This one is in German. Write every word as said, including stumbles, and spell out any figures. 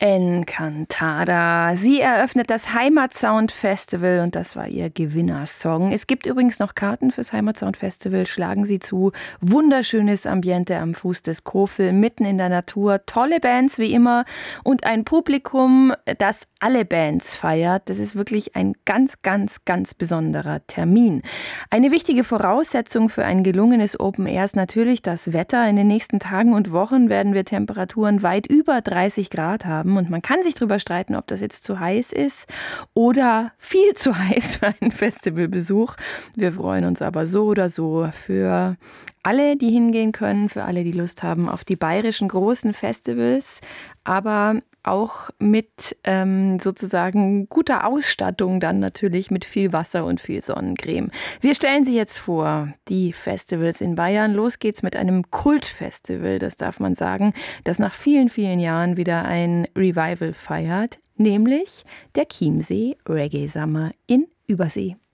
Encantada. Sie eröffnet das Heimatsound Festival und das war ihr Gewinnersong. Es gibt übrigens noch Karten fürs Heimatsound Festival. Schlagen Sie zu. Wunderschönes Ambiente am Fuß des Kofel, mitten in der Natur. Tolle Bands wie immer und ein Publikum, das alle Bands feiert. Das ist wirklich ein ganz, ganz, ganz besonderer Termin. Eine wichtige Voraussetzung für ein gelungenes Open Air ist natürlich das Wetter. In den nächsten Tagen und Wochen werden wir Temperaturen weit über dreißig Grad haben. Und man kann sich darüber streiten, ob das jetzt zu heiß ist oder viel zu heiß für einen Festivalbesuch. Wir freuen uns aber so oder so für alle, die hingehen können, für alle, die Lust haben auf die bayerischen großen Festivals, aber auch mit ähm, sozusagen guter Ausstattung, dann natürlich mit viel Wasser und viel Sonnencreme. Wir stellen Sie jetzt vor, die Festivals in Bayern. Los geht's mit einem Kultfestival, das darf man sagen, das nach vielen, vielen Jahren wieder ein Revival feiert, nämlich der Chiemsee Reggae Summer in Übersee.